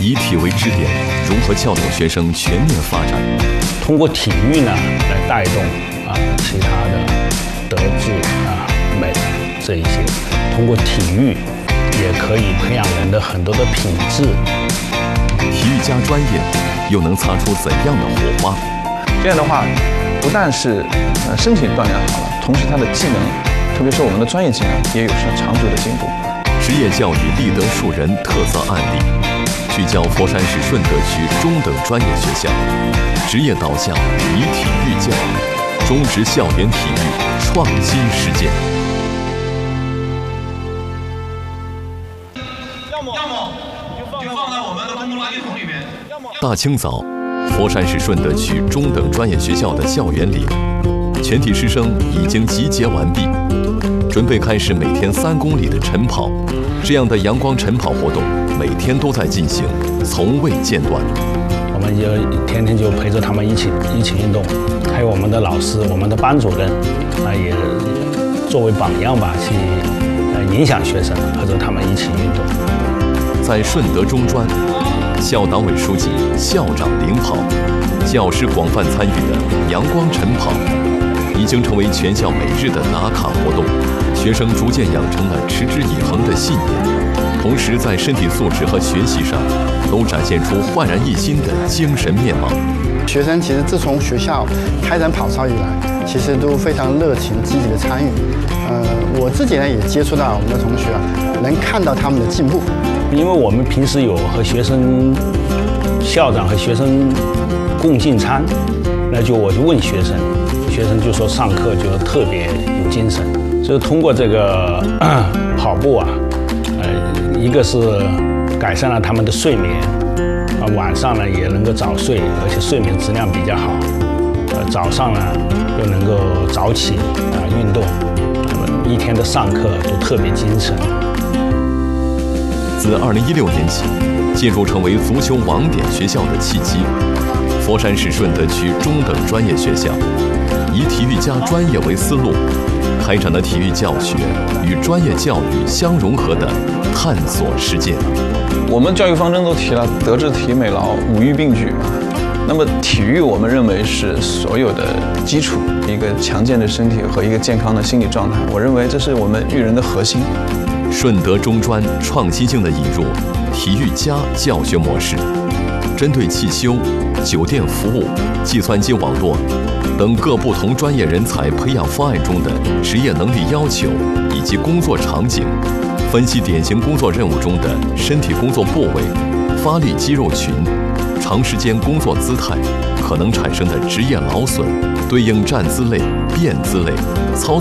以体为支点，如何教导学生全面发展？ 通过体育呢来带动其他的德智美这一些，通过体育也可以培养人的很多的品质。 体育加专业又能擦出怎样的火花？ 这样的话，不但是身体锻炼好了，同时他的技能，特别是我们的专业技能，也有长足的进步。 职业教育立德树人特色案例，聚焦佛山市顺德区中等专业学校，职业导向，以体育教育，中职校园体育创新实践。 要么就放在我们的公共垃圾桶里面。 大清早，佛山市顺德区中等专业学校的校园里，全体师生已经集结完毕，准备开始每天3公里的晨跑。这样的阳光晨跑活动每天都在进行，从未间断。 我们就天天就陪着他们一起运动，还有我们的老师、我们的班主任也作为榜样吧，去影响学生，和着他们一起运动。 在顺德中专，校党委书记、校长领跑，教师广泛参与的阳光晨跑，已经成为全校每日的打卡活动。学生逐渐养成了持之以恒的信念，同时在身体素质和学习上都展现出焕然一新的精神面貌。 学生其实自从学校开展跑操以来，其实都非常热情积极的参与。我自己呢也接触到我们的同学能看到他们的进步。 因为我们平时有和学生、校长和学生共进餐，我就问学生，学生就说上课就特别有精神。就是通过这个跑步一个是改善了他们的睡眠，晚上呢也能够早睡，而且睡眠质量比较好。早上呢又能够早起运动，一天的上课都特别精神。 自2016年起，进入成为足球网点学校的契机，佛山市顺德区中等专业学校以体育加专业为思路，开展了体育教学与专业教育相融合的探索实践。 我们教育方针都提了德智体美劳5育并举，那么体育我们认为是所有的基础，一个强健的身体和一个健康的心理状态，我认为这是我们育人的核心。 顺德中专创新性地引入体育加教学模式，针对汽修、酒店服务、计算机网络等各不同专业人才培养方案中的职业能力要求以及工作场景，分析典型工作任务中的身体工作部位、发力肌肉群、长时间工作姿态可能产生的职业劳损，对应站姿类、变姿类、操作